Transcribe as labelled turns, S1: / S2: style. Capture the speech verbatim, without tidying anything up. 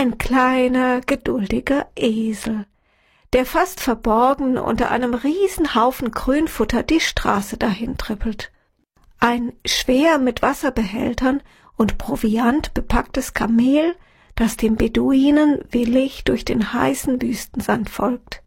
S1: ein kleiner, geduldiger Esel, der fast verborgen unter einem Riesenhaufen Grünfutter die Straße dahin trippelt. Ein schwer mit Wasserbehältern und Proviant bepacktes Kamel, das den Beduinen willig durch den heißen Wüstensand folgt.